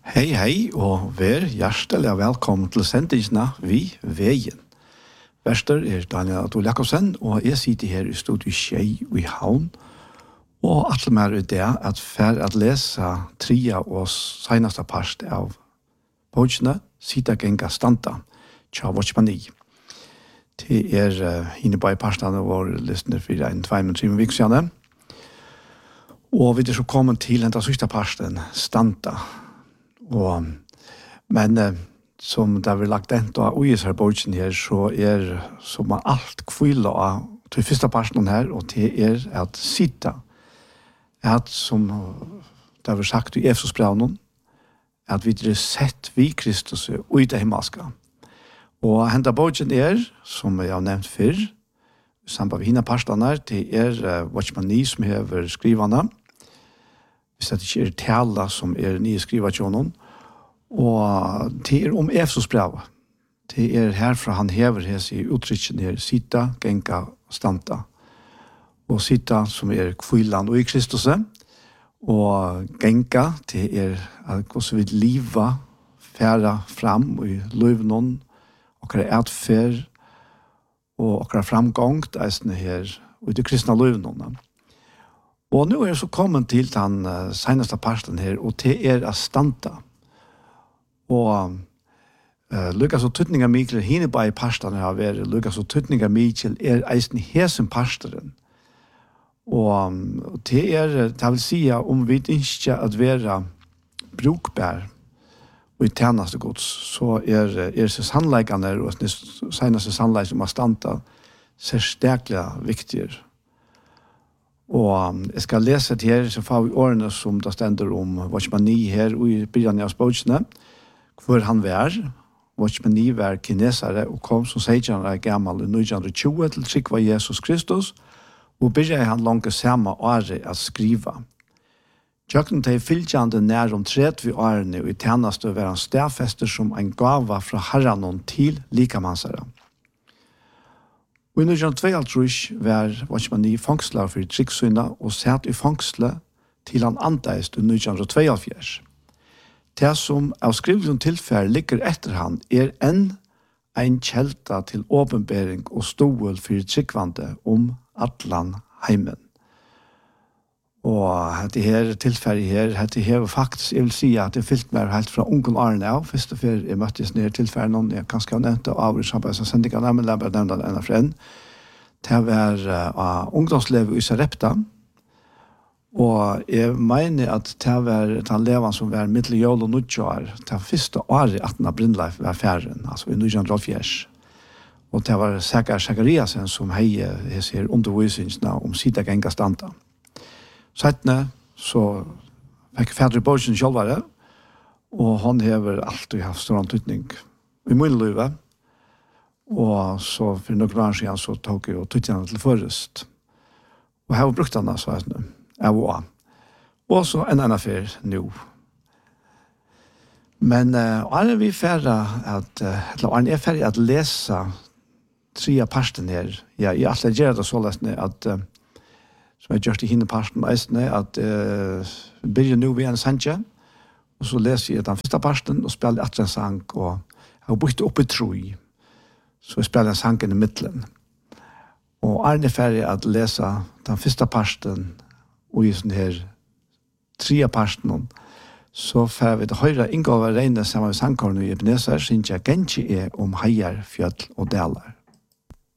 Hei, hei, og vær hjertelig velkommen til sendingsna Vi Veien. Verster Daniel Adol Jakobsen, og jeg sitter her i studio Skjei i Havn. Og alt mer ut det at for at lese tria og seneste part av bøkene, Sita Genga Stanta, Tja Våtsmani. Det hinne bare partene våre listene for en 2-3 viksjane. Og vi er så kommet til den siste parten, Stanta. Men som det har lagt ent av uiser bøkken her, så som man alt kviler av til første parten her, og det at sitte. At som det har sagt i Efesosbrevnen, at vi er sett vi Kristus ut av himmelska. Og henta bøkken som jeg har nevnt før, sammen med henne partene her, det Våtsmani som har skrivende, hvis det ikke tala som nye skrivet til noen. Og det om Efesosbrevet. Det herfra han hever hes i uttrykken her, Sita, Genga, Stanta. Og Sita som kvillan og i Kristus. Og Genga, det hvordan vi liva, færa fram i løvnån, og atfer, og framgång, det her, og i det kristne løvnån. Og nå så kommet til den seneste parten her, og det at Stanta. Og Lukas og Tøtninga Mikkel hinne bare i parstene har vært, Lukas og Tøtninga Mikkel eisen hesen parsteren. Og det vil si om vi ikke at være brukbær og i tjeneste gods, så sannleikene og seneste sannleik som har stanta særlig viktigere. Og jeg skal lese det her, så får vi årene som det stender om Våtsmani her og i begynnelsen av spåkene, hvor han var. Våtsmani var kinesere og kom som 16 år gammel i 1920 til trykva Jesus Kristus, og begynte han langt samme året å skrive. Tjøkken til fylkjande nær om 30 årene og i tjeneste var han stedfester som en gava fra herren til likamansere. Og i 1922 var Våtsmani fangslet for tryggsynda og satt i fangslet til han anteist i 1922. Det som av skrivelse tilfell ligger etter han enn en kjelta til åpenbering og stål for tryggvande om atlan heimen. Og dette her tilfellet her, dette her faktisk, jeg vil si at det fyllt meg helt fra ungen årene av, først og før jeg møttes ned tilfellet noen, jeg kanskje har nevnt av i samarbeidssendinger, men jeg bare nevnt av en av freden. Det var ungdomslevet i Sarepta, og jeg mener at det var den leven som var middel jøl og nødgjør, det var første året at den Brindleif var færen, altså i 1912. Og det var Sakariasen som heier ser undervisningsene om Sita Genga Stanta. Settene så fikk fædre Borgen kjølvare, og han har alltid hatt stor antydning i min liv. Og så for noen år siden så tok jeg og tøttene til forrest. Og jeg har brukt henne, så jeg var. Og så en annen fyr nå. Men er vi ferdig at lese 3 parten her. Ja, jeg alltid gjør det så løsende at som jeg gjør i hinne parten at begynner nå ved en sanje, og så leser jeg den første parten og spiller etter en sang, og jeg har brukt opp i troi, så jeg spiller en sang i midtelen. Og er det ferdig at lese den første parten og i sånne her 3 parten, så får vi det høyre inngående regne sammen med sangkornet i Ebenezer, synes jeg gengi om heier, fjøtl og deler.